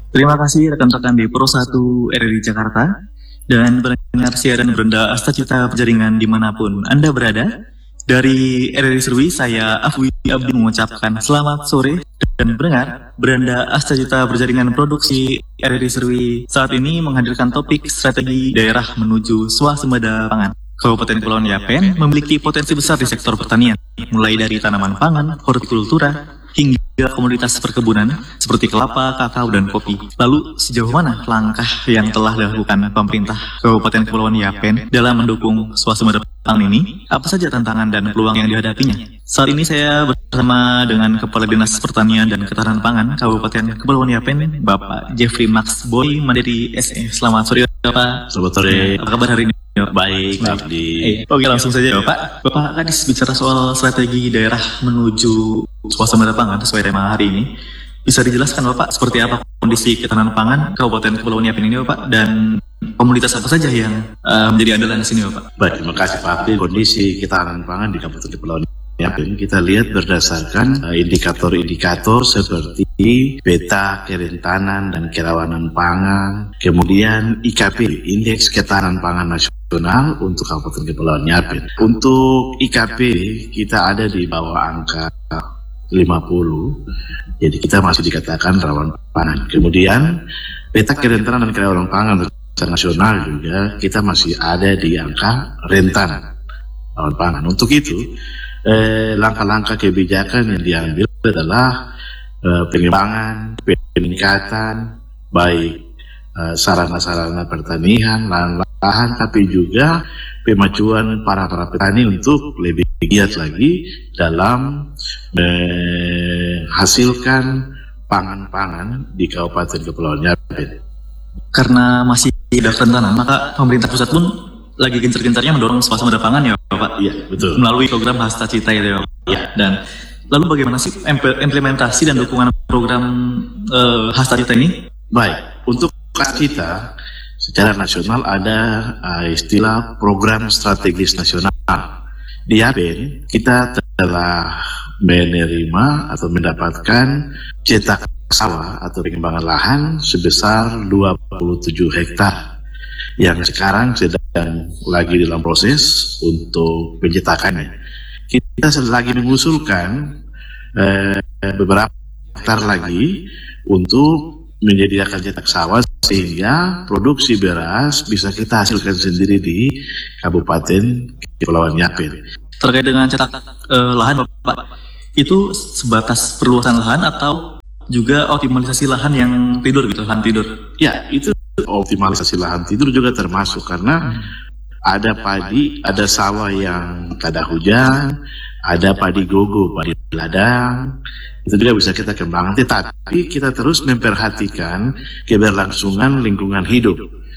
Terima kasih rekan-rekan di Pro 1 RRI Jakarta dan pendengar siaran Beranda Astacita Penjaringan dimanapun Anda berada. Dari RRI Serwi, saya Afwi Abdi mengucapkan selamat sore dan pendengar Beranda Astacita Penjaringan Produksi RRI Serwi saat ini menghadirkan topik strategi daerah menuju swasembada pangan. Kabupaten Kepulauan Yapen memiliki potensi besar di sektor pertanian, mulai dari tanaman pangan, hortikultura, hingga komoditas perkebunan seperti kelapa, kakao, dan kopi. Lalu, sejauh mana langkah yang telah dilakukan pemerintah Kabupaten Kepulauan Yapen dalam mendukung swasembada pangan ini? Apa saja tantangan dan peluang yang dihadapinya? Saat ini saya bersama dengan Kepala Dinas Pertanian dan Ketahanan Pangan Kabupaten Kepulauan Yapen, Bapak Jeffrey Max Boy Mandiri SE. Selamat sore, Bapak. Selamat sore. Apa kabar hari ini? Baik, Oke, langsung saja Bapak. Bapak Kadis bicara soal strategi daerah menuju swasembada pangan sesuai tema hari ini. Bisa dijelaskan Bapak seperti apa kondisi ketahanan pangan Kabupaten Kepulauan Yapen ini Bapak, dan komunitas apa saja yang menjadi andalan di sini Bapak? Baik, terima kasih Pak Abdi. Kondisi ketahanan pangan di Kabupaten Kepulauan Yapen kita lihat berdasarkan indikator-indikator seperti peta kerentanan dan kerawanan pangan, kemudian IKP, Indeks Ketahanan Pangan Nasional untuk Kabupaten Kepulauan Yapen. Untuk IKP kita ada di bawah angka 50, jadi kita masih dikatakan rawan pangan. Kemudian peta kerentanan dan kerawanan pangan secara nasional juga kita masih ada di angka rentan rawan pangan. Untuk itu langkah-langkah kebijakan yang diambil adalah pengembangan, peningkatan baik sarana-sarana pertanian, lahan-lahan, tapi juga pemajuan para petani untuk lebih giat lagi dalam menghasilkan pangan-pangan di Kabupaten Kepulauan Yapen. Karena masih ada kerentanan, maka pemerintah pusat pun lagi gencar-gencarnya mendorong swasembada pangan ya Bapak? Iya, betul. Melalui program Hastacita itu ya Bapak? Iya. Dan lalu bagaimana sih implementasi dan dukungan program Hastacita ini? Baik, untuk kita secara nasional ada istilah program strategis nasional. Di Yapen kita telah menerima atau mendapatkan cetak sawah atau pengembangan lahan sebesar 27 hektar yang sekarang sedang lagi dalam proses untuk pencetakannya. Kita lagi mengusulkan beberapa hektar lagi untuk menyediakan cetak sawah sehingga produksi beras bisa kita hasilkan sendiri di Kabupaten Kepulauan Yapen. Terkait dengan cetak lahan Bapak, itu sebatas perluasan lahan atau juga optimalisasi lahan yang tidur gitu, lahan tidur? Ya, itu optimalisasi lahan tidur juga termasuk karena ada padi, ada sawah yang kada hujan, ada padi gogo, padi ladang, itu juga bisa kita kembangkan. Tetapi kita terus memperhatikan keberlangsungan lingkungan hidup.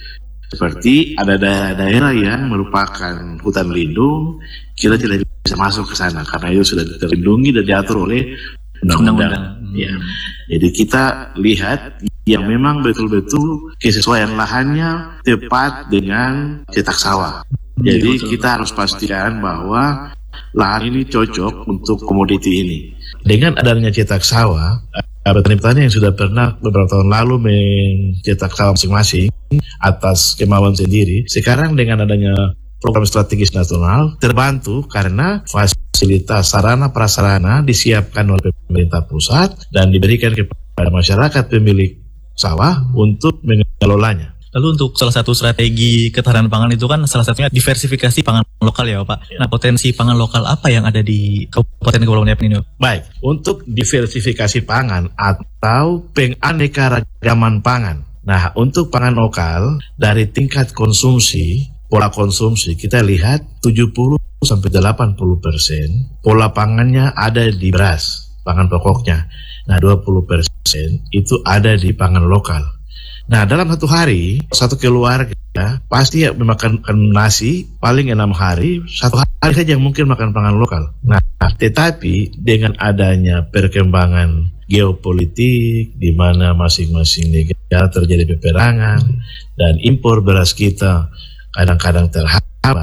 Seperti ada daerah yang merupakan hutan lindung, kita tidak bisa masuk ke sana karena itu sudah terlindungi dan diatur oleh undang-undang. Ya. Jadi kita lihat yang memang betul-betul kesesuaian lahannya tepat dengan cetak sawah. Jadi kita harus pastikan bahwa lahan ini cocok untuk komoditi ini. Dengan adanya cetak sawah, petani-petani yang sudah pernah beberapa tahun lalu mencetak sawah masing-masing atas kemauan sendiri, sekarang dengan adanya program strategis nasional terbantu karena fasilitas sarana prasarana disiapkan oleh pemerintah pusat dan diberikan kepada masyarakat pemilik sawah untuk mengelolanya. Lalu untuk salah satu strategi ketahanan pangan itu kan salah satunya diversifikasi pangan lokal ya Pak. Nah, potensi pangan lokal apa yang ada di Kabupaten Kepulauan Yapen ini? Baik, untuk diversifikasi pangan atau penganeka-ragaman pangan. Nah, untuk pangan lokal dari tingkat konsumsi, pola konsumsi kita lihat 70-80% pola pangannya ada di beras, pangan pokoknya. Nah, 20% itu ada di pangan lokal. Nah, dalam satu hari, satu keluarga pasti memakan nasi paling 6 hari, satu hari saja yang mungkin makan pangan lokal. Nah, tetapi dengan adanya perkembangan geopolitik, di mana masing-masing negara terjadi peperangan, dan impor beras kita kadang-kadang terhambat.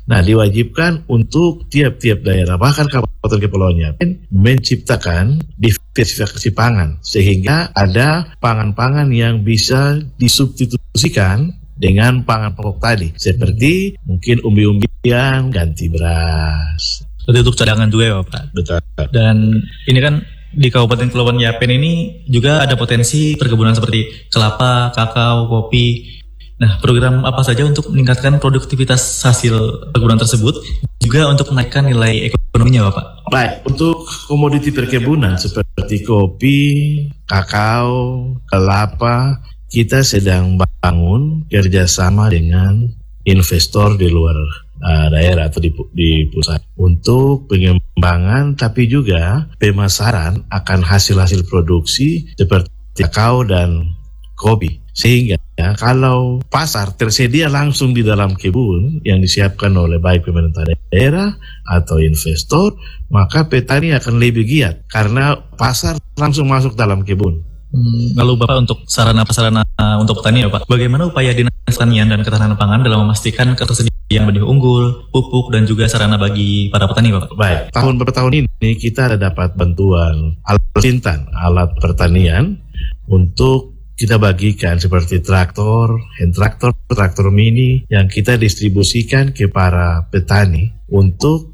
Nah, diwajibkan untuk tiap-tiap daerah, bahkan Kabupaten Kepulauan Yapen, menciptakan diversifikasi pangan, sehingga ada pangan-pangan yang bisa disubstitusikan dengan pangan pokok tadi, seperti mungkin umbi-umbian ganti beras. Berarti untuk cadangan juga ya Pak? Betul. Dan ini kan di Kabupaten Kepulauan Yapen ini juga ada potensi perkebunan seperti kelapa, kakao, kopi. Nah, program apa saja untuk meningkatkan produktivitas hasil perkebunan tersebut, juga untuk menaikkan nilai ekonominya, Bapak? Baik, untuk komoditi perkebunan seperti kopi, kakao, kelapa, kita sedang bangun kerjasama dengan investor di luar daerah atau di pusat untuk pengembangan, tapi juga pemasaran akan hasil-hasil produksi seperti kakao dan kopi. Sehingga kalau pasar tersedia langsung di dalam kebun yang disiapkan oleh baik pemerintah daerah atau investor, maka petani akan lebih giat karena pasar langsung masuk dalam kebun. Lalu Bapak, untuk sarana-prasarana untuk petani ya Pak, bagaimana upaya Dinas Pertanian dan Ketahanan Pangan dalam memastikan ketersediaan benih unggul, pupuk, dan juga sarana bagi para petani Bapak? Baik, tahun per tahun ini kita ada dapat bantuan alat pertanian untuk kita bagikan seperti traktor, hand traktor, traktor mini yang kita distribusikan ke para petani untuk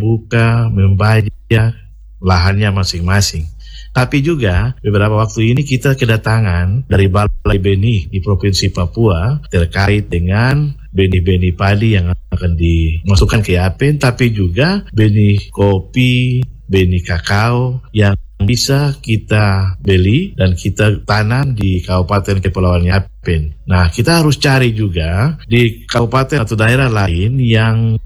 membajak lahannya masing-masing. Tapi juga beberapa waktu ini kita kedatangan dari Balai Benih di Provinsi Papua terkait dengan benih-benih padi yang akan dimasukkan ke Yapen, tapi juga benih kopi, benih kakao yang bisa kita beli dan kita tanam di Kabupaten Kepulauan Yapen. Nah, kita harus cari juga di kabupaten atau daerah lain yang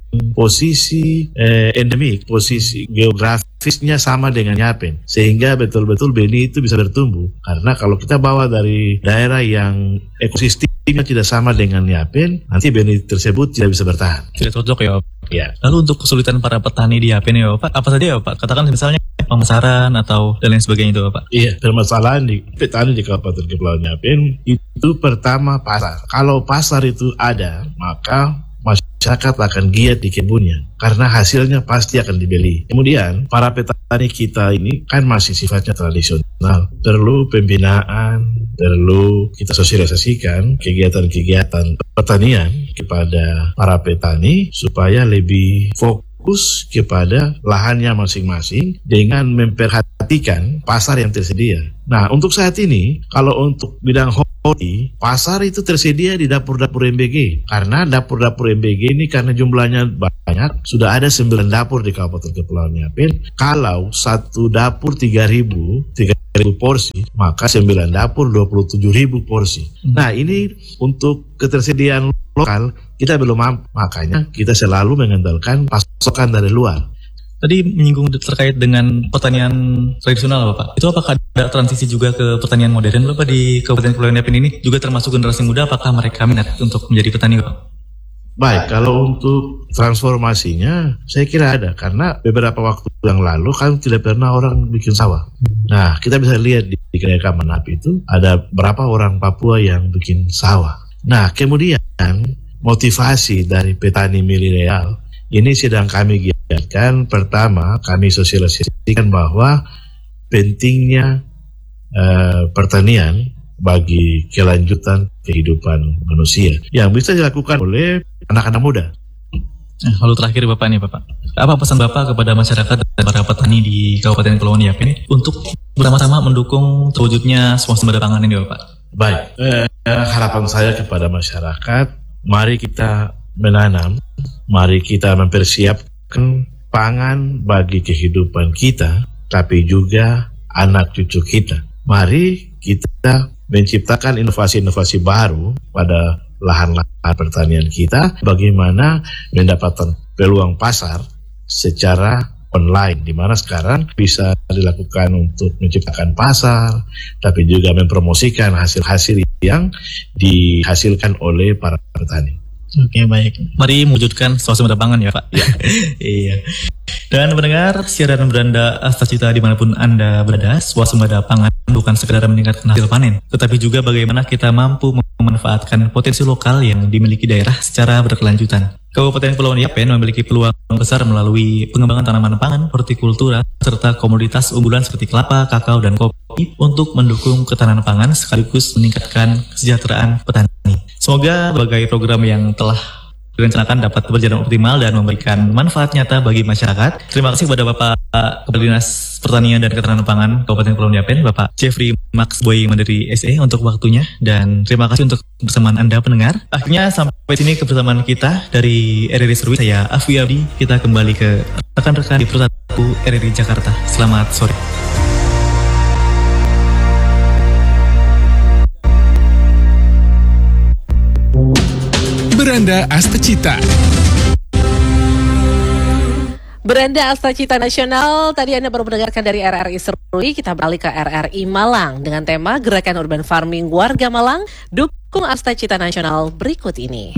posisi endemik, posisi geografisnya sama dengan Yapen, sehingga betul-betul benih itu bisa bertumbuh. Karena kalau kita bawa dari daerah yang ekosistemnya tidak sama dengan Yapen, nanti benih tersebut tidak bisa bertahan. Tidak cocok ya Pak? Ya. Lalu untuk kesulitan para petani di Yapen ya Pak, apa saja ya Pak? Katakan misalnya pemasaran atau dan lain sebagainya itu Pak. Iya, permasalahan di petani di Kabupaten Kepulauan Yapen itu pertama pasar. Kalau pasar itu ada, maka masyarakat akan giat di kebunnya karena hasilnya pasti akan dibeli. Kemudian para petani kita ini kan masih sifatnya tradisional, perlu pembinaan, perlu kita sosialisasikan kegiatan-kegiatan pertanian kepada para petani supaya lebih fokus kepada lahannya masing-masing dengan memperhatikan pasar yang tersedia. Nah, untuk saat ini, kalau untuk bidang horti, pasar itu tersedia di dapur-dapur MBG. Karena dapur-dapur MBG ini karena jumlahnya banyak, sudah ada 9 dapur di Kabupaten Kepulauan Yapen. Kalau satu dapur 3.000 porsi, maka 9 dapur 27.000 porsi. Nah, ini untuk ketersediaan lokal kita belum mampu, makanya kita selalu mengandalkan pasokan dari luar. Tadi menyinggung terkait dengan pertanian tradisional Bapak. Itu apakah ada transisi juga ke pertanian modern Bapak di Kabupaten Kepulauan Yapen ini? Juga termasuk generasi muda, apakah mereka minat untuk menjadi petani Bapak? Baik, kalau untuk transformasinya saya kira ada, karena beberapa waktu yang lalu kan tidak pernah orang bikin sawah. Nah, kita bisa lihat di Kreka Manapi itu ada berapa orang Papua yang bikin sawah. Nah, kemudian motivasi dari petani milenial ini sedang kami giatkan. Pertama, kami sosialisasikan bahwa pentingnya pertanian bagi kelanjutan kehidupan manusia yang bisa dilakukan oleh anak-anak muda. Lalu terakhir Bapak nih Bapak, apa pesan Bapak kepada masyarakat dan para petani di Kabupaten Kepulauan Yapen untuk bersama-sama mendukung terwujudnya swasembada pangan ini Bapak? Baik, harapan saya kepada masyarakat, mari kita menanam, mari kita mempersiapkan pangan bagi kehidupan kita, tapi juga anak cucu kita. Mari kita menciptakan inovasi-inovasi baru pada lahan-lahan pertanian kita, bagaimana mendapatkan peluang pasar secara online, di mana sekarang bisa dilakukan untuk menciptakan pasar, tapi juga mempromosikan hasil-hasil yang dihasilkan oleh para petani. Oke, baik. Mari mewujudkan swasembada pangan ya Pak. Ya. Iya. Dan mendengar siaran beranda Astacita dimanapun Anda berada, swasembada pangan bukan sekedar meningkatkan hasil panen, tetapi juga bagaimana kita mampu memanfaatkan potensi lokal yang dimiliki daerah secara berkelanjutan. Kabupaten Kepulauan Yapen memiliki peluang besar melalui pengembangan tanaman pangan, hortikultura, serta komoditas unggulan seperti kelapa, kakao, dan kopi untuk mendukung ketahanan pangan sekaligus meningkatkan kesejahteraan petani. Semoga berbagai program yang telah direncanakan dapat berjalan optimal dan memberikan manfaat nyata bagi masyarakat. Terima kasih kepada Bapak Kepala Dinas Pertanian dan Ketahanan Pangan Kabupaten Kepulauan Yapen, Bapak Jeffrey Max Boy Mandiri SE untuk waktunya, dan terima kasih untuk kebersamaan Anda pendengar. Akhirnya sampai sini kebersamaan kita dari RRI Serwi. Saya Afwi Abdi. Kita kembali ke rekan-rekan di Pro 1 RRI Jakarta. Selamat sore. Beranda Astacita. Beranda Astacita Nasional, tadi Anda baru mendengarkan dari RRI Serui. Kita beralih ke RRI Malang dengan tema Gerakan Urban Farming Warga Malang, dukung Astacita Nasional berikut ini.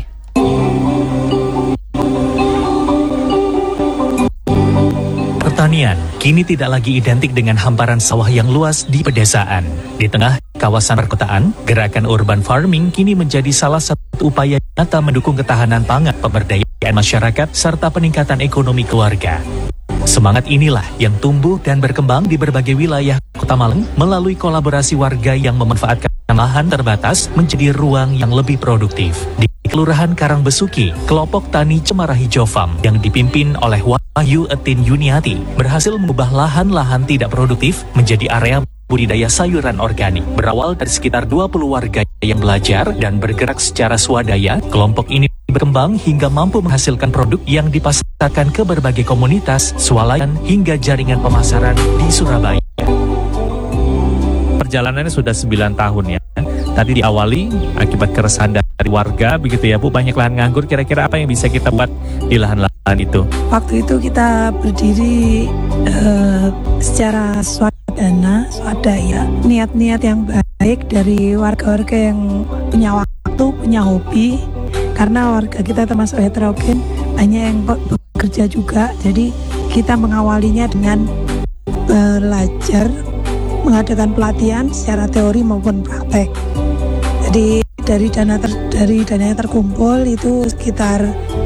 Pertanian kini tidak lagi identik dengan hamparan sawah yang luas di pedesaan. Di tengah kawasan perkotaan, gerakan urban farming kini menjadi salah satu upaya nyata mendukung ketahanan pangan, pemberdayaan masyarakat, serta peningkatan ekonomi keluarga. Semangat inilah yang tumbuh dan berkembang di berbagai wilayah Kota Malang melalui kolaborasi warga yang memanfaatkan lahan terbatas menjadi ruang yang lebih produktif. Di Kelurahan Karangbesuki, kelompok tani Cemara Hijau Farm yang dipimpin oleh Wahyu Etin Yuniati berhasil mengubah lahan-lahan tidak produktif menjadi area budidaya sayuran organik. Berawal dari sekitar 20 warga yang belajar dan bergerak secara swadaya, kelompok ini berkembang hingga mampu menghasilkan produk yang dipasarkan ke berbagai komunitas, swalayan hingga jaringan pemasaran di Surabaya. Perjalanannya sudah 9 tahun ya. Tadi diawali akibat keresahan dari warga, begitu ya Bu, banyak lahan nganggur. Kira-kira apa yang bisa kita buat di lahan-lahan itu? Waktu itu kita berdiri secara swadaya, niat-niat yang baik dari warga-warga yang punya waktu, punya hobi. Karena warga kita termasuk heterogen, banyak yang bekerja juga. Jadi kita mengawalinya dengan belajar, mengadakan pelatihan secara teori maupun praktek. Jadi dari dana yang terkumpul itu sekitar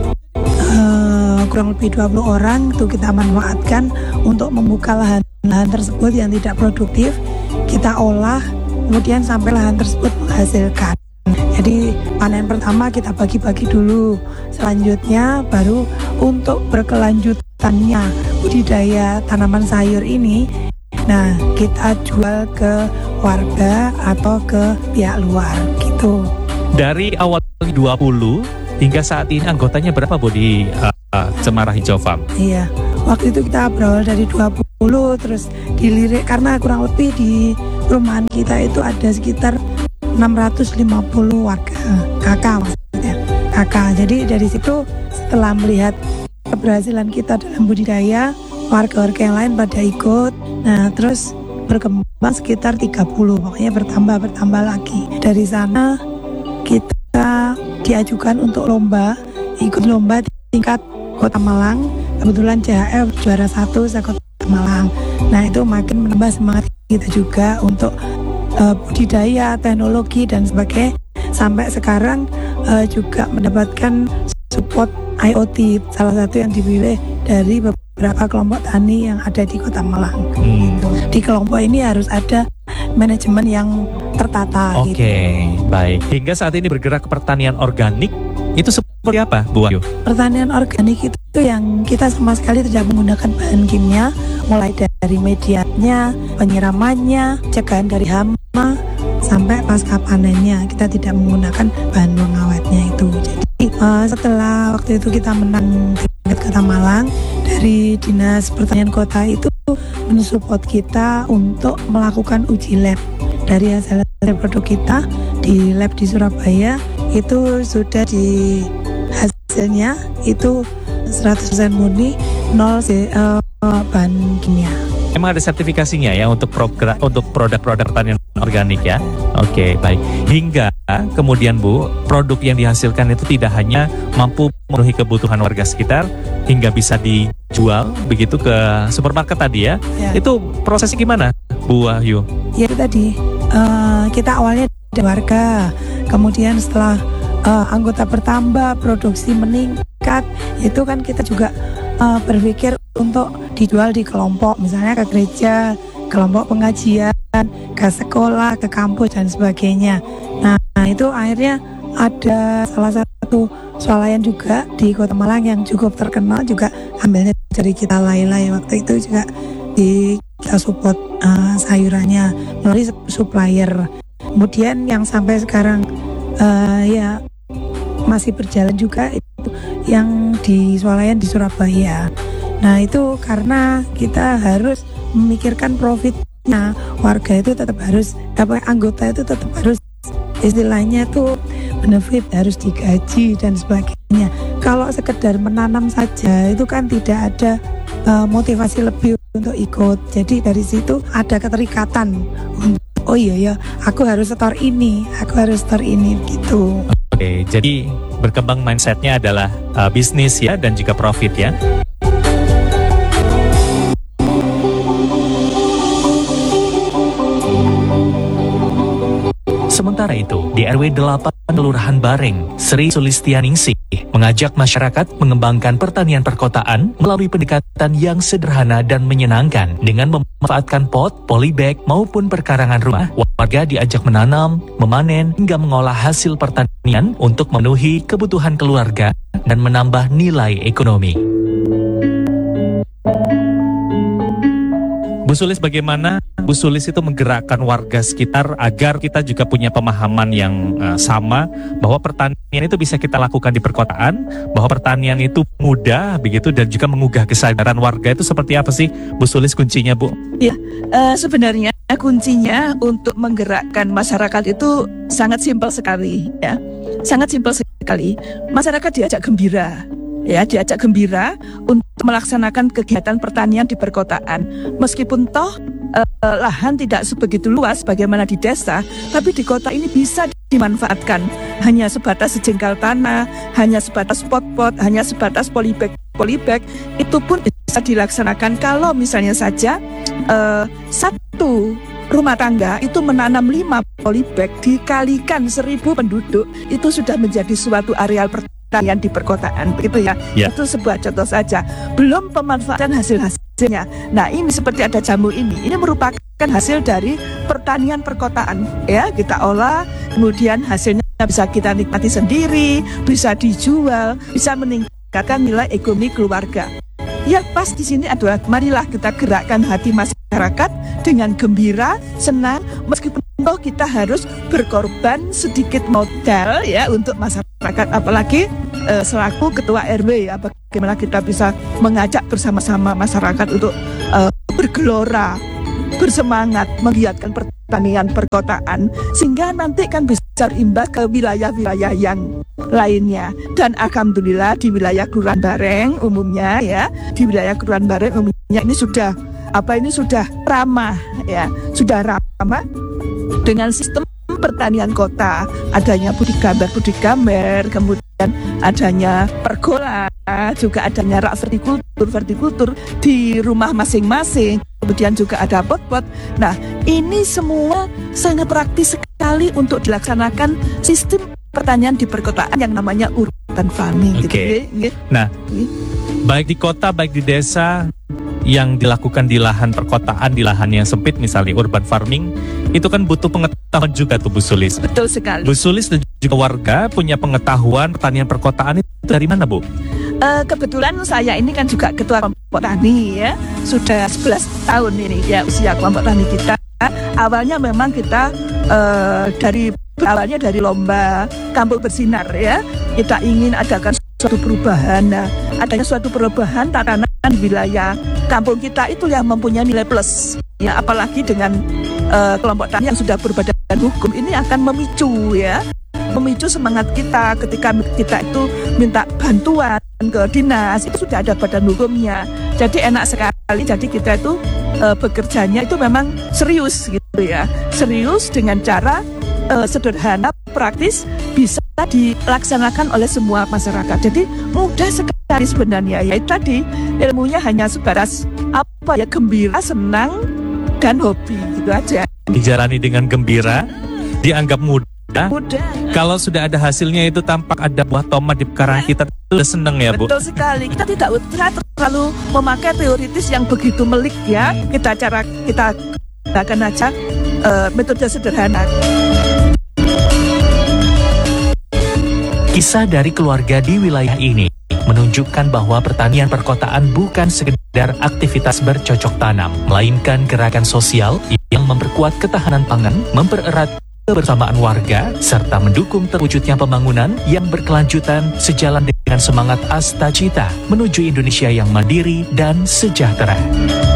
kurang lebih 20 orang itu kita manfaatkan untuk membuka lahan tersebut yang tidak produktif, kita olah, kemudian sampai lahan tersebut menghasilkan. Jadi panen pertama kita bagi-bagi dulu, selanjutnya baru untuk berkelanjutannya budidaya tanaman sayur ini, nah kita jual ke warga atau ke pihak luar gitu. Dari awal 20 hingga saat ini anggotanya berapa Bu di Cemara Hijau Farm? Iya, waktu itu kita berawal dari 20, terus dilirik karena kurang lebih di perumahan kita itu ada sekitar 650 warga kakak maksudnya, kakak. Jadi dari situ setelah melihat keberhasilan kita dalam budidaya, warga-warga yang lain pada ikut. Nah terus berkembang sekitar 30, pokoknya bertambah lagi. Dari sana kita diajukan untuk lomba, ikut lomba tingkat Kota Malang. Kebetulan CHF juara 1 se-Kota Malang. Nah itu makin menambah semangat kita juga untuk budidaya, teknologi dan sebagainya. Sampai sekarang juga mendapatkan support IoT, salah satu yang dipilih dari beberapa kelompok tani yang ada di Kota Malang. Di kelompok ini harus ada manajemen yang tertata. Oke, baik. Hingga saat ini bergerak ke pertanian organik, itu seperti apa Bu Wahyu? Pertanian organik itu yang kita sama sekali tidak menggunakan bahan kimia, mulai dari medianya, penyiramannya, cegahan dari hama, sampai pasca panennya kita tidak menggunakan bahan pengawetnya itu. Jadi setelah waktu itu kita menang tingkat Kota Malang, dari Dinas Pertanian Kota itu mensupport kita untuk melakukan uji lab. Dari hasil produk kita di lab di Surabaya itu sudah di hasilnya itu 100% murni, 0 bahan kimia. Emang ada sertifikasinya ya untuk produk-produk pertanian organik ya? Oke, baik. Hingga kemudian Bu, produk yang dihasilkan itu tidak hanya mampu memenuhi kebutuhan warga sekitar, hingga bisa dijual begitu ke supermarket tadi ya? Itu prosesnya gimana Bu Wahyu? Ya itu tadi, kita awalnya dari warga, kemudian setelah anggota bertambah, produksi meningkat, itu kan kita juga berpikir untuk dijual di kelompok, misalnya ke gereja, kelompok pengajian, ke sekolah, ke kampus dan sebagainya. Nah itu akhirnya ada salah satu swalayan juga di Kota Malang yang cukup terkenal, juga ambilnya dari kita Lailai. Waktu itu juga kita support sayurannya melalui supplier. Kemudian yang sampai sekarang ya masih berjalan juga itu yang di swalayan di Surabaya. Nah itu karena kita harus memikirkan profitnya, warga itu tetap harus, anggota itu tetap harus, istilahnya tuh benefit, harus digaji dan sebagainya. Kalau sekedar menanam saja itu kan tidak ada motivasi lebih untuk ikut. Jadi dari situ ada keterikatan. Oh iya ya, aku harus setor ini, aku harus setor ini gitu. Oke, jadi berkembang mindsetnya adalah bisnis ya dan juga profit ya. Sementara itu, di RW 8 Kelurahan Bareng, Sri Sulistianingsih mengajak masyarakat mengembangkan pertanian perkotaan melalui pendekatan yang sederhana dan menyenangkan. Dengan memanfaatkan pot, polybag, maupun perkarangan rumah, warga diajak menanam, memanen, hingga mengolah hasil pertanian untuk memenuhi kebutuhan keluarga dan menambah nilai ekonomi. Bu Sulis, bagaimana Bu Sulis itu menggerakkan warga sekitar agar kita juga punya pemahaman yang sama bahwa pertanian itu bisa kita lakukan di perkotaan, bahwa pertanian itu mudah begitu dan juga menggugah kesadaran warga, itu seperti apa sih Bu Sulis kuncinya, Bu? Ya, sebenarnya kuncinya untuk menggerakkan masyarakat itu sangat simpel sekali ya. Sangat simpel sekali. Masyarakat diajak gembira. Ya, diajak gembira untuk melaksanakan kegiatan pertanian di perkotaan. Meskipun toh lahan tidak sebegitu luas bagaimana di desa, tapi di kota ini bisa dimanfaatkan. Hanya sebatas sejengkal tanah, hanya sebatas pot-pot, hanya sebatas polybag, itu pun bisa dilaksanakan kalau misalnya saja satu rumah tangga itu menanam 5 polybag dikalikan 1.000 penduduk, itu sudah menjadi suatu areal pertanian di perkotaan, begitu ya. Itu sebuah contoh saja. Belum pemanfaatan hasil-hasilnya. Nah, ini seperti ada jamu ini merupakan hasil dari pertanian perkotaan. Ya, kita olah, kemudian hasilnya bisa kita nikmati sendiri, bisa dijual, bisa meningkatkan nilai ekonomi keluarga. Ya, pas di sini adalah marilah kita gerakkan hati masyarakat dengan gembira, senang, meskipun toh kita harus berkorban sedikit modal ya untuk masyarakat, apalagi selaku ketua RW ya, bagaimana kita bisa mengajak bersama-sama masyarakat untuk bergelora, bersemangat menggiatkan pertanian perkotaan sehingga nanti kan bisa berimbas ke wilayah-wilayah yang lainnya. Dan alhamdulillah di wilayah Kelurahan Bareng umumnya ya, di wilayah Kelurahan Bareng umumnya ini sudah ramah ya, sudah ramah dengan sistem pertanian kota, adanya budi gambar, kemudian adanya pergola, juga adanya rak vertikultur di rumah masing-masing, kemudian juga ada pot-pot. Nah, ini semua sangat praktis sekali untuk dilaksanakan sistem pertanian di perkotaan yang namanya urban farming. Oke. Gitu. Nah, baik di kota, baik di desa, yang dilakukan di lahan perkotaan, di lahan yang sempit misalnya urban farming, itu kan butuh pengetahuan juga tuh Bu Sulis. Betul sekali. Bu Sulis dan juga warga punya pengetahuan pertanian perkotaan itu dari mana, Bu? Kebetulan saya ini kan juga ketua kelompok tani ya, sudah 11 tahun ini ya usia kelompok tani kita. Awalnya memang kita awalnya dari lomba Kampung Bersinar ya, kita ingin adakan suatu perubahan. Nah, adanya suatu perubahan tatanan di wilayah kampung kita itu yang mempunyai nilai plus ya, apalagi dengan kelompok tani yang sudah berbadan hukum, ini akan memicu semangat kita ketika kita itu minta bantuan ke dinas, itu sudah ada badan hukumnya, jadi enak sekali. Jadi kita itu bekerjanya itu memang serius gitu ya, serius dengan cara sederhana, praktis, bisa dilaksanakan oleh semua masyarakat. Jadi mudah sekali sebenarnya. Ya tadi ilmunya hanya sebatas gembira, senang, dan hobi, itu aja. Dijalani dengan gembira, dianggap mudah. Mudah. Kalau sudah ada hasilnya itu tampak ada buah tomat di pekarangan kita, itu udah seneng ya Bu? Betul sekali. Kita tidak terlalu memakai teoritis yang begitu melik ya. Kita gunakan aja metode sederhana. Kisah dari keluarga di wilayah ini menunjukkan bahwa pertanian perkotaan bukan sekedar aktivitas bercocok tanam, melainkan gerakan sosial yang memperkuat ketahanan pangan, mempererat kebersamaan warga, serta mendukung terwujudnya pembangunan yang berkelanjutan sejalan dengan semangat Astacita menuju Indonesia yang mandiri dan sejahtera.